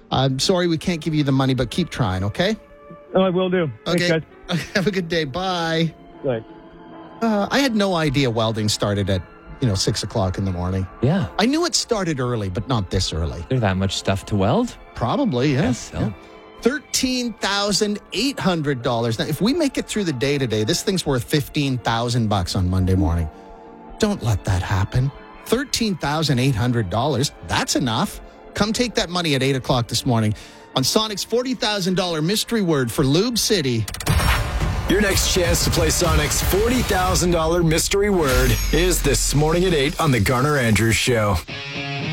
I'm sorry we can't give you the money, but keep trying, okay? Oh, I will do. Okay. Thanks, guys. Have a good day. Bye. Bye. I had no idea welding started at, 6 o'clock in the morning. Yeah. I knew it started early, but not this early. There's that much stuff to weld? Probably, yeah. Guess so. Yeah. $13,800. Now, if we make it through the day today, this thing's worth $15,000 on Monday morning. Don't let that happen. $13,800. That's enough. Come take that money at 8 o'clock this morning on Sonic's $40,000 mystery word for Lube City. Your next chance to play Sonic's $40,000 mystery word is this morning at 8 on The Garner Andrews Show.